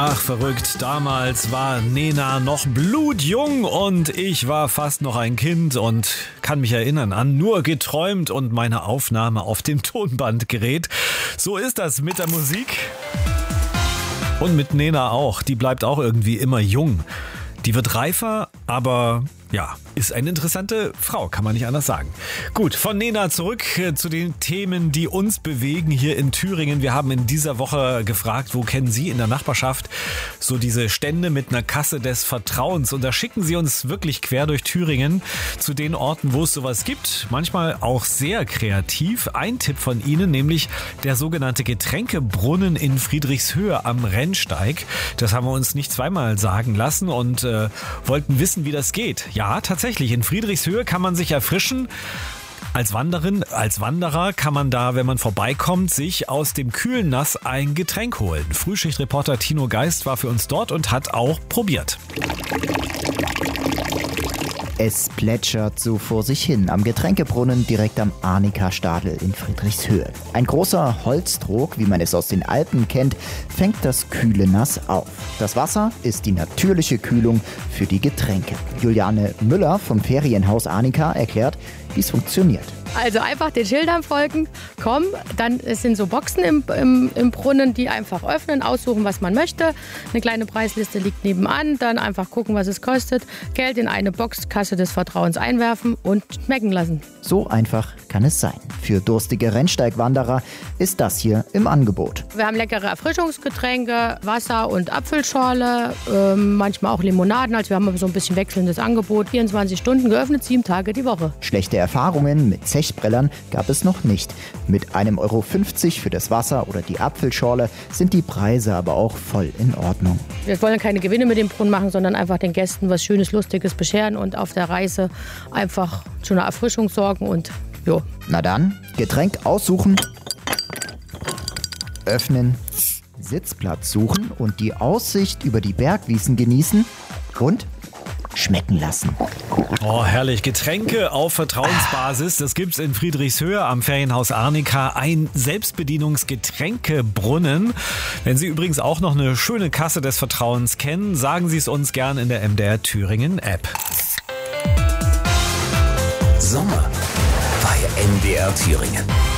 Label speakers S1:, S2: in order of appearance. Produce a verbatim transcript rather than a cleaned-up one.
S1: Ach, verrückt. Damals war Nena noch blutjung und ich war fast noch ein Kind und kann mich erinnern an Nur geträumt und meine Aufnahme auf dem Tonbandgerät. So ist das mit der Musik. Und mit Nena auch. Die bleibt auch irgendwie immer jung. Die wird reifer, aber ja, ist eine interessante Frau, kann man nicht anders sagen. Gut, von Nena zurück zu den Themen, die uns bewegen hier in Thüringen. Wir haben in dieser Woche gefragt, wo kennen Sie in der Nachbarschaft so diese Stände mit einer Kasse des Vertrauens? Und da schicken Sie uns wirklich quer durch Thüringen zu den Orten, wo es sowas gibt. Manchmal auch sehr kreativ. Ein Tipp von Ihnen, nämlich der sogenannte Getränkebrunnen in Friedrichshöhe am Rennsteig. Das haben wir uns nicht zweimal sagen lassen und äh, wollten wissen, wie das geht. Ja, Ja, tatsächlich. In Friedrichshöhe kann man sich erfrischen. Als Wanderin, als Wanderer kann man da, wenn man vorbeikommt, sich aus dem kühlen Nass ein Getränk holen. Frühschichtreporter Tino Geist war für uns dort und hat auch probiert.
S2: Es plätschert so vor sich hin am Getränkebrunnen direkt am Arnika-Stadel in Friedrichshöhe. Ein großer Holztrog, wie man es aus den Alpen kennt, fängt das kühle Nass auf. Das Wasser ist die natürliche Kühlung für die Getränke. Juliane Müller vom Ferienhaus Arnika erklärt, wie es funktioniert.
S3: Also einfach den Schildern folgen, kommen, dann es sind so Boxen im, im, im Brunnen, die einfach öffnen, aussuchen, was man möchte. Eine kleine Preisliste liegt nebenan, dann einfach gucken, was es kostet, Geld in eine Box, Kasse des Vertrauens einwerfen und schmecken lassen.
S2: So einfach kann es sein. Für durstige Rennsteigwanderer ist das hier im Angebot.
S3: Wir haben leckere Erfrischungsgetränke, Wasser und Apfelschorle, äh, manchmal auch Limonaden. Also wir haben so ein bisschen wechselndes Angebot. vierundzwanzig Stunden geöffnet, sieben Tage die Woche.
S2: Schlechte Erfahrungen mit Zechbrellern gab es noch nicht. Mit einem Euro fünfzig für das Wasser oder die Apfelschorle sind die Preise aber auch voll in Ordnung.
S3: Wir wollen keine Gewinne mit dem Brunnen machen, sondern einfach den Gästen was Schönes, Lustiges bescheren und auf der Reise einfach zu einer Erfrischung sorgen und jo.
S2: Na dann, Getränk aussuchen, öffnen, Sitzplatz suchen und die Aussicht über die Bergwiesen genießen und schmecken lassen.
S1: Oh, herrlich. Getränke auf Vertrauensbasis. Das gibt's in Friedrichshöhe am Ferienhaus Arnika. Ein Selbstbedienungsgetränkebrunnen. Wenn Sie übrigens auch noch eine schöne Kasse des Vertrauens kennen, sagen Sie es uns gern in der M D R Thüringen App.
S4: Sommer bei M D R Thüringen.